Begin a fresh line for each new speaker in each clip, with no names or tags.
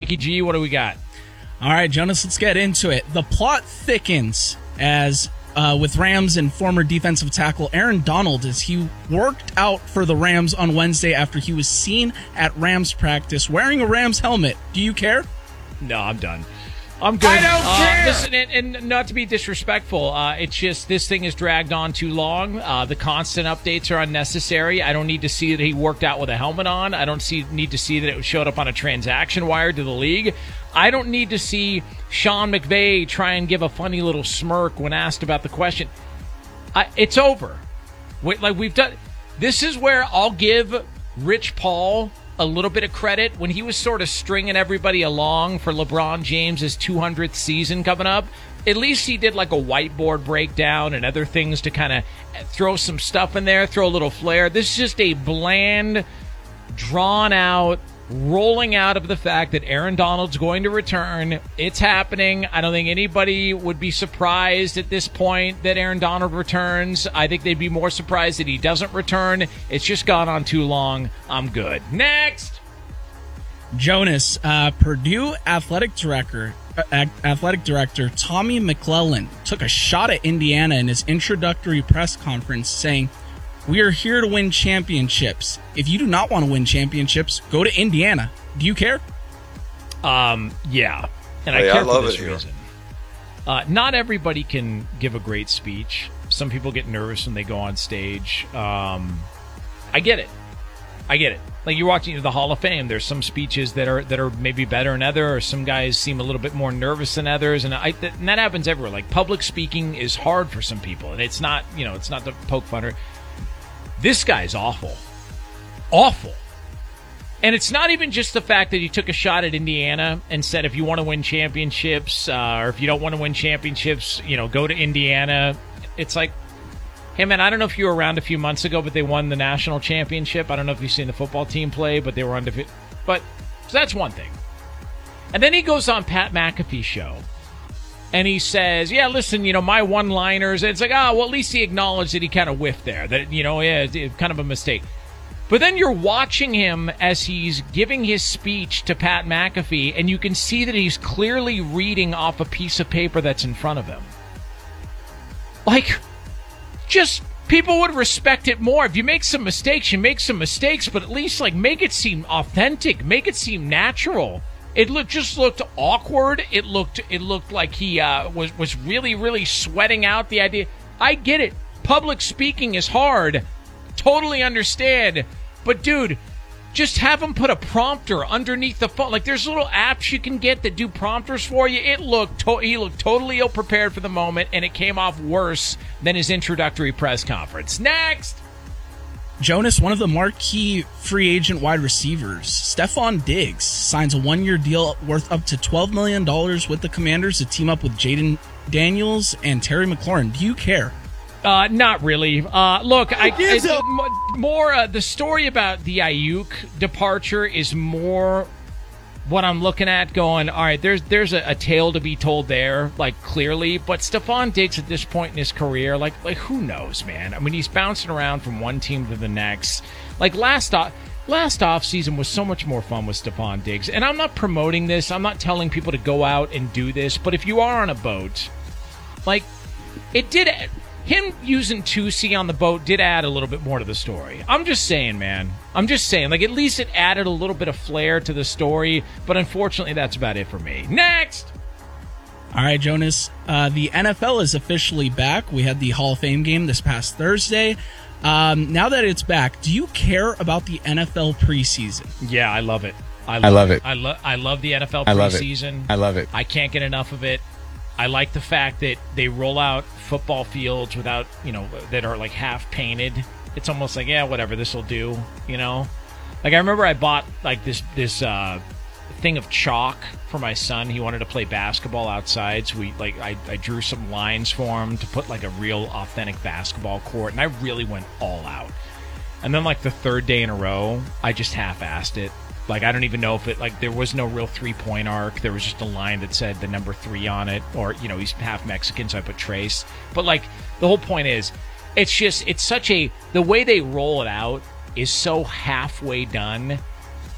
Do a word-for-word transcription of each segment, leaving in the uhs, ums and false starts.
Mikey G, what do we got?
All right, Jonas, let's get into it. The plot thickens as uh, with Rams and former defensive tackle Aaron Donald as he worked out for the Rams on Wednesday after he was seen at Rams practice wearing a Rams helmet. Do you care?
No, I'm done. I'm good.
I don't
uh,
care.
Listen, and, and not to be disrespectful, uh, it's just this thing has dragged on too long. Uh, the constant updates are unnecessary. I don't need to see that he worked out with a helmet on. I don't see need to see that it showed up on a transaction wire to the league. I don't need to see Sean McVay try and give a funny little smirk when asked about the question. I, it's over. We, like we've done. This is where I'll give Rich Paul a little bit of credit when he was sort of stringing everybody along for LeBron James's two hundredth season coming up. At least he did like a whiteboard breakdown and other things to kind of throw some stuff in there, throw a little flair. This is just a bland, drawn out, rolling out of the fact that Aaron Donald's going to return. It's happening. I don't think anybody would be surprised at this point that Aaron Donald returns. I think they'd be more surprised that he doesn't return. It's just gone on too long. I'm good. Next.
Jonas, uh, Purdue athletic director, uh, athletic director Tommy McClellan took a shot at Indiana in his introductory press conference saying, "We are here to win championships. If you do not want to win championships, go to Indiana. Do you care?"
Um, yeah. And I
Hey,
care
I love
for this
it here.
reason. Uh, not everybody can give a great speech. Some people get nervous when they go on stage. Um, I get it. I get it. Like you're watching the Hall of Fame. There's some speeches that are that are maybe better than others, or some guys seem a little bit more nervous than others, and I and that happens everywhere. Like public speaking is hard for some people, and it's not you know it's not to poke fun or. This guy's awful. Awful. And it's not even just the fact that he took a shot at Indiana and said, if you want to win championships, uh, or if you don't want to win championships, you know, go to Indiana. It's like, hey, man, I don't know if you were around a few months ago, but they won the national championship. I don't know if you've seen the football team play, but they were undefeated. But so that's one thing. And then he goes on Pat McAfee's show. And he says, yeah, listen, you know, my one-liners. And it's like, oh, well, at least he acknowledged that he kind of whiffed there. That, you know, yeah, it's kind of a mistake. But then you're watching him as he's giving his speech to Pat McAfee, and you can see that he's clearly reading off a piece of paper that's in front of him. Like, just people would respect it more. If you make some mistakes, you make some mistakes, but at least, like, make it seem authentic. Make it seem natural. It looked just looked awkward. It looked it looked like he uh, was was really really sweating out the idea. I get it. Public speaking is hard. Totally understand. But dude, just have him put a prompter underneath the phone. Like there's little apps you can get that do prompters for you. It looked to- he looked totally ill prepared for the moment, and it came off worse than his introductory press conference. Next.
Jonas, one of the marquee free agent wide receivers, Stephon Diggs, signs a one-year deal worth up to twelve million dollars with the Commanders to team up with Jaden Daniels and Terry McLaurin. Do you care?
Uh, not really. Uh, look, I, it's m- more uh, the story about the Ayuk departure is more what I'm looking at going, all right, there's there's a, a tale to be told there, like, clearly. But Stephon Diggs at this point in his career, like, like who knows, man? I mean, he's bouncing around from one team to the next. Like, last off, last offseason was so much more fun with Stephon Diggs. And I'm not promoting this. I'm not telling people to go out and do this. But if you are on a boat, like, it did... Him using two C on the boat did add a little bit more to the story. I'm just saying, man. I'm just saying. Like, at least it added a little bit of flair to the story. But unfortunately, that's about it for me. Next!
All right, Jonas. Uh, the N F L is officially back. We had the Hall of Fame game this past Thursday. Um, now that it's back, do you care about the N F L preseason?
Yeah, I love it. I love,
I love it. it.
I, lo- I love the N F L
I love
preseason.
It. I love it.
I can't get enough of it. I like the fact that they roll out football fields without, you know, that are like half painted. It's almost like, yeah, whatever, this will do, you know? Like, I remember I bought like this this uh, thing of chalk for my son. He wanted to play basketball outside, so we like I, I drew some lines for him to put like a real authentic basketball court, and I really went all out. And then like the third day in a row, I just half-assed it. Like, I don't even know if it, like, there was no real three-point arc. There was just a line that said the number three on it. Or, you know, he's half Mexican, so I put Trace. But, like, the whole point is, it's just, it's such a, the way they roll it out is so halfway done.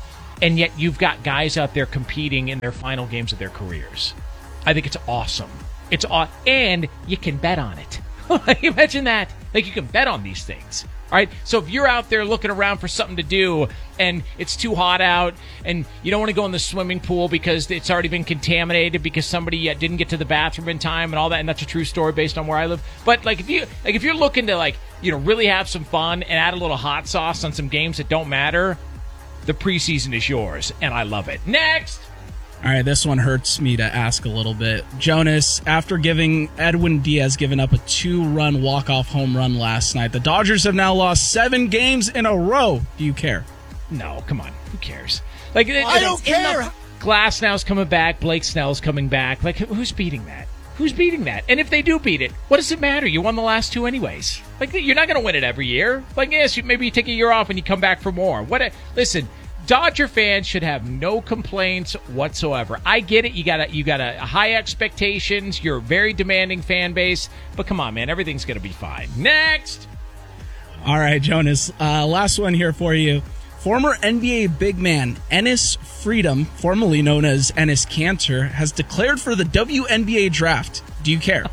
and yet you've got guys out there competing in their final games of their careers. I think it's awesome. It's aw- and you can bet on it. Imagine that. Like, you can bet on these things. All right, so if you're out there looking around for something to do and it's too hot out and you don't want to go in the swimming pool because it's already been contaminated because somebody uh, didn't get to the bathroom in time and all that, and that's a true story based on where I live. But like if you like if you're looking to like you know really have some fun and add a little hot sauce on some games that don't matter, the preseason is yours, and I love it. Next.
All right, this one hurts me to ask a little bit. Jonas, after giving Edwin Diaz giving up a two-run walk-off home run last night, the Dodgers have now lost seven games in a row. Do you care?
No, come on. Who cares? Like
well, I don't care.
Glasnow's coming back. Blake Snell's coming back. Like, who's beating that? Who's beating that? And if they do beat it, what does it matter? You won the last two anyways. Like, you're not going to win it every year. Like, yes, you, maybe you take a year off and you come back for more. What? A, listen. Dodger fans should have no complaints whatsoever. I get it. You got a, you got a high expectations. You're a very demanding fan base. But come on, man. Everything's going to be fine. Next.
All right, Jonas. Uh, last one here for you. Former N B A big man Enes Freedom, formerly known as Enes Kanter, has declared for the W N B A draft. Do you care?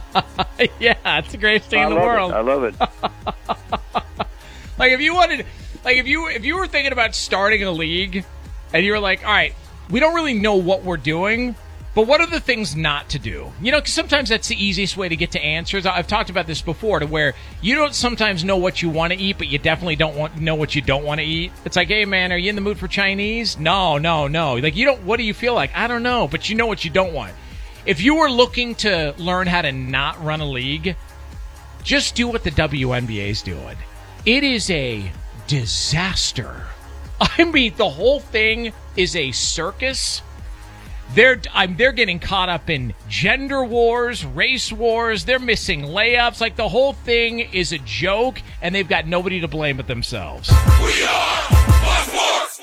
Yeah, it's the greatest thing
I
in the
love
world.
It. I love it.
Like, if you wanted... Like, if you if you were thinking about starting a league and you were like, all right, we don't really know what we're doing, but what are the things not to do? You know, because sometimes that's the easiest way to get to answers. I've talked about this before, to where you don't sometimes know what you want to eat, but you definitely don't want know what you don't want to eat. It's like, hey, man, are you in the mood for Chinese? No, no, no. Like, you don't. What do you feel like? I don't know, but you know what you don't want. If you were looking to learn how to not run a league, just do what the W N B A is doing. It is a disaster. I mean, the whole thing is a circus. They're I'm, they're getting caught up in gender wars, race wars. They're missing layups. Like, the whole thing is a joke, and they've got nobody to blame but themselves.
We are Fox Sports.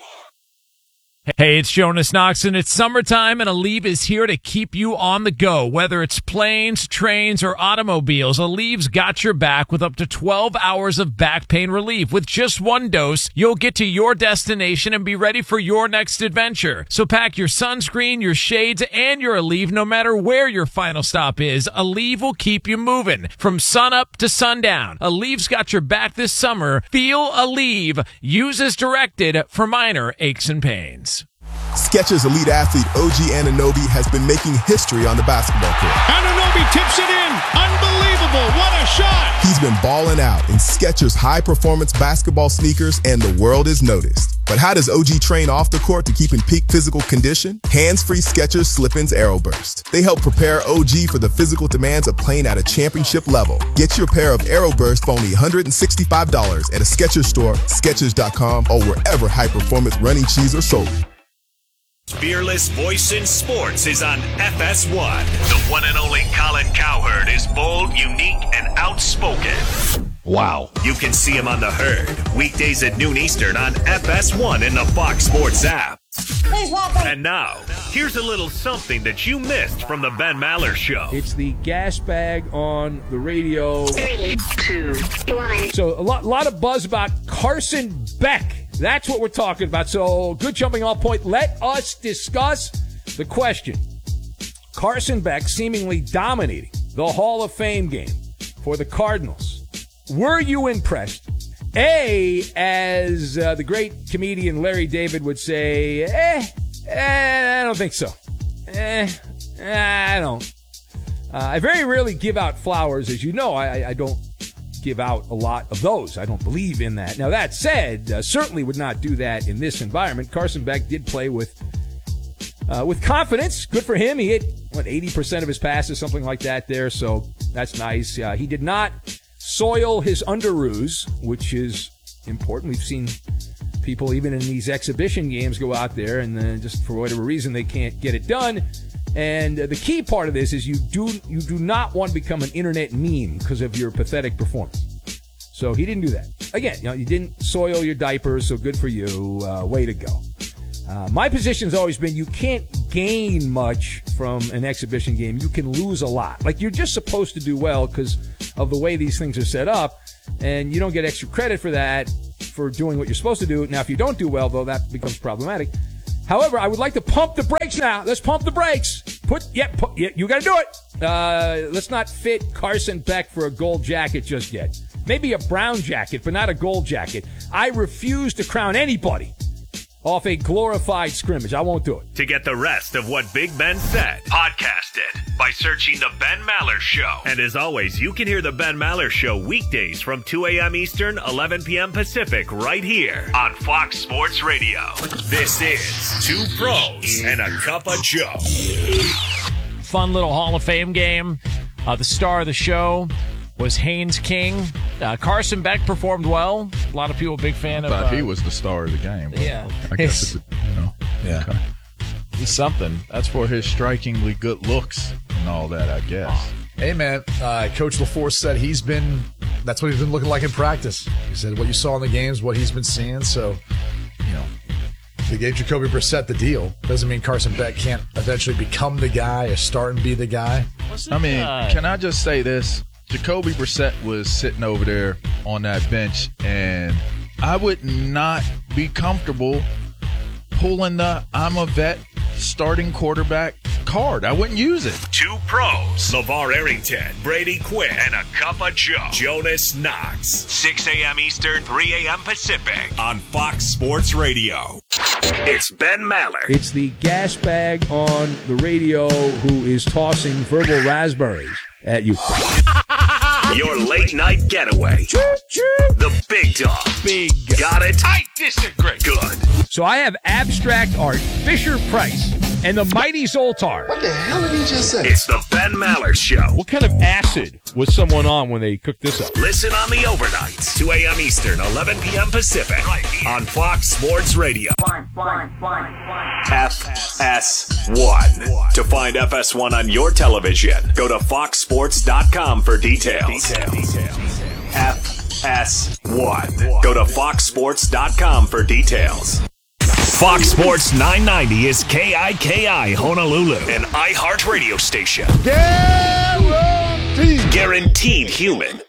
Hey, it's Jonas Knox, and it's summertime, and Aleve is here to keep you on the go. Whether it's planes, trains, or automobiles, Aleve's got your back with up to twelve hours of back pain relief. With just one dose, you'll get to your destination and be ready for your next adventure. So pack your sunscreen, your shades, and your Aleve no matter where your final stop is. Aleve will keep you moving from sunup to sundown. Aleve's got your back this summer. Feel Aleve. Use as directed for minor aches and pains.
Skechers elite athlete O G Anunoby has been making history on the basketball court.
Anunoby tips it in. Unbelievable. What a shot.
He's been balling out in Skechers high-performance basketball sneakers, and the world is noticed. But how does O G train off the court to keep in peak physical condition? Hands-free Skechers Slip-ins Aeroburst. They help prepare O G for the physical demands of playing at a championship level. Get your pair of Aeroburst for only one hundred sixty-five dollars at a Skechers store, Skechers dot com, or wherever high-performance running shoes are sold.
Fearless voice in sports is on F S one. The one and only Colin Cowherd is bold, unique, and outspoken.
Wow.
You can see him on The Herd, weekdays at noon Eastern on F S one in the Fox Sports app.
Please welcome.
And now, here's a little something that you missed from the Ben Maller Show.
It's the gas bag on the radio.
Three, two, one.
So a lot, lot of buzz about Carson Beck. That's what we're talking about. So good jumping off point. Let us discuss the question. Carson Beck seemingly dominating the Hall of Fame game for the Cardinals. Were you impressed? A, as uh, the great comedian Larry David would say, eh, eh I don't think so. Eh, I don't. Uh, I very rarely give out flowers. As you know, I, I don't give out a lot of those. I don't believe in that. Now, that said, uh, certainly would not do that in this environment. Carson Beck did play with uh, with confidence. Good for him. He hit, what, eighty percent of his passes, something like that there, so that's nice. Uh, he did not soil his underoos, which is important. We've seen people, even in these exhibition games, go out there and uh, just for whatever reason they can't get it done. And uh, the key part of this is you do you do not want to become an internet meme because of your pathetic performance. So he didn't do that. Again, you know, you didn't soil your diapers, so good for you. Uh, way to go. Uh, my position's always been you can't gain much from an exhibition game. You can lose a lot. Like, you're just supposed to do well because of the way these things are set up, and you don't get extra credit for that. for doing what you're supposed to do. Now, if you don't do well, though, that becomes problematic. However, I would like to pump the brakes now. Let's pump the brakes. Put, yeah, put, yeah you got to do it. Uh, let's not fit Carson Beck for a gold jacket just yet. Maybe a brown jacket, but not a gold jacket. I refuse to crown anybody off a glorified scrimmage. I won't do it.
To get the rest of what Big Ben said, podcast it by searching The Ben Maller Show. And as always, you can hear The Ben Maller Show weekdays from two a.m. Eastern, eleven p.m. Pacific, right here on Fox Sports Radio. This is Two Pros and a Cup of Joe.
Fun little Hall of Fame game. Uh, the star of the show was Haynes King. Uh, Carson Beck performed well. A lot of people big fan of.
I thought
uh,
he was the star of the game.
Yeah,
I guess it's, you know.
Yeah,
okay. He's something. That's for his strikingly good looks and all that, I guess.
Hey man, uh, Coach LaForce said he's been. That's what he's been looking like in practice. He said what you saw in the games, what he's been seeing. So, you know, they gave Jacoby Brissett the deal. Doesn't mean Carson Beck can't eventually become the guy, or start and be the guy.
I mean, uh, can I just say this? Jacoby Brissett was sitting over there on that bench, and I would not be comfortable pulling the I'm a vet starting quarterback card. I wouldn't use it.
Two pros, LeVar Arrington, Brady Quinn, and a cup of Joe, Jonas Knox. six a.m. Eastern, three a.m. Pacific on Fox Sports Radio. It's Ben Maller.
It's the gas bag on the radio who is tossing verbal raspberries at you.
Your late night getaway. The big dog.
Big.
Got it? I disagree. Good.
So I have abstract art, Fisher Price, and the mighty Zoltar.
What the hell did he just say?
It's the Ben Maller Show.
What kind of acid was someone on when they cooked this up?
Listen on the overnights, two a.m. Eastern, eleven p.m. Pacific, right here on Fox Sports Radio. F S one. To find F S one on your television, go to fox sports dot com for details. Details. F S one. Go to fox sports dot com for details. Fox Sports nine ninety is K I K I Honolulu, an iHeart radio station. Guaranteed. Guaranteed human.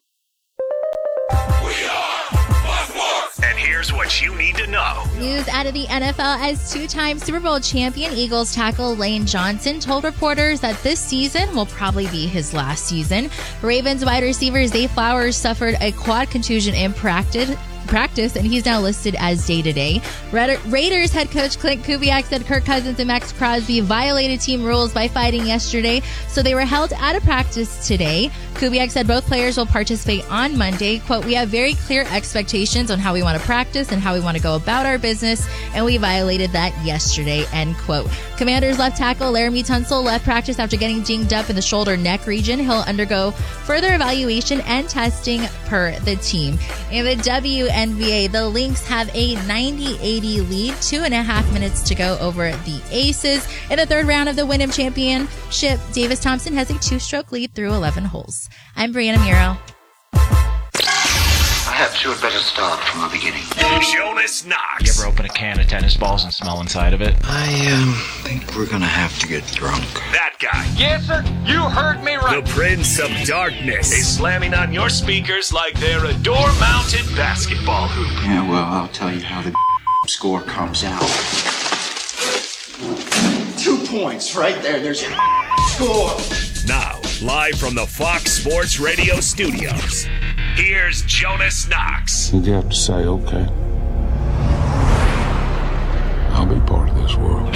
And here's what you need to know.
News out of the N F L as two-time Super Bowl champion Eagles tackle Lane Johnson told reporters that this season will probably be his last season. Ravens wide receiver Zay Flowers suffered a quad contusion in practice. practice, and he's now listed as day-to-day. Raiders head coach Clint Kubiak said Kirk Cousins and Max Crosby violated team rules by fighting yesterday, so they were held out of practice today. Kubiak said both players will participate on Monday. Quote, we have very clear expectations on how we want to practice and how we want to go about our business, and we violated that yesterday, end quote. Commanders left tackle Laramie Tunsil left practice after getting dinged up in the shoulder neck region. He'll undergo further evaluation and testing per the team. In the W N B A, the Lynx have a ninety eighty lead, two and a half minutes to go over the Aces. In the third round of the Wyndham Championship, Davis Thompson has a two-stroke lead through eleven holes. I'm Brianna Muro.
Perhaps you had better start from the beginning.
Jonas Knox.
You ever open a can of tennis balls and smell inside of it?
I um, think we're gonna have to get drunk.
That guy.
Yes, sir. You heard me right.
The Prince of Darkness is slamming on your speakers like they're a door-mounted basketball hoop.
Yeah, well, I'll tell you how the score comes out. Two points right there. There's your score.
Now, live from the Fox Sports Radio studios, here's Jonas Knox.
You have to say, okay, I'll be part of this world.